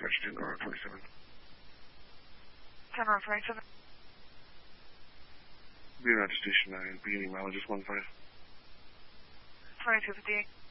dispatch 10 Aurora 27. 10 Aurora 27. Be at station 9, beginning mileage is 15. 2258.